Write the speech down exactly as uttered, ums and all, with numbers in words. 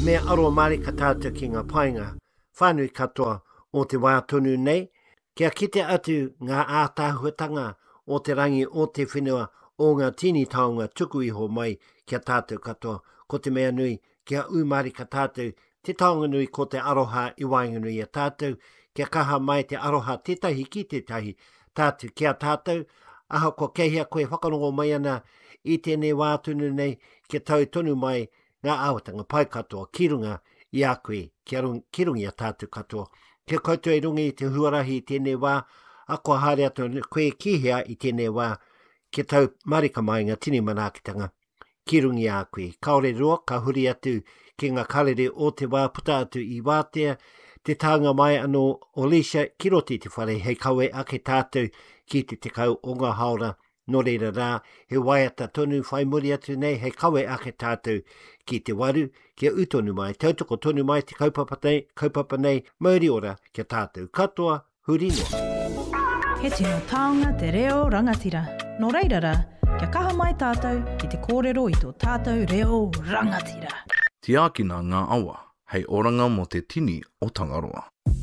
me aro mari ka tātou ki ngā painga, whānui katoa o te wā tonu nei, kia kite atu ngā ātāhuatanga o te rangi o te whenua o ngā tini taonga tuku iho mai kia tātou katoa, ko te mea nui kia umari ka tātou, te taonga nui ko te aroha i wainganui a tātou, kia kaha mai te aroha tetahi ki tetahi tātou kia tātou, aha ko kehia koe whakarongo mai ana i tēnei wātunu nei, kia tau tonu mai ngā awatanga pai katoa, ki runga i a koe, kia rung, ki rungi a tātou katoa. Kia koutou i rungi i te huarahi i tēnei wā, a kua haere atu koe kihea i tēnei wā, kia tau marika mai ngā tini manakitanga, ki rungi a koe. Kaore roa, ka huri atu ki ngā karere o te wā puta atu i wātea, te taonga mai anō o Lisha, ki roti te whare, hei kawe ake tātou ki te te kau o ngā haora, no reira rā, he waiata tonu whai muri atu nei, hei kawe ake tātou ki te waru, kia utonu mai, tautoko tonu mai te kaupapa nei, kaupapa nei, mauri ora, kia tātou katoa, huri noa. He tino taonga te reo rangatira, no reira rā, kia kaha mai tātou ki te kōrero i tō tātou reo rangatira. Te ākina ngā awa, hei oranga mo te tini o Tangaroa.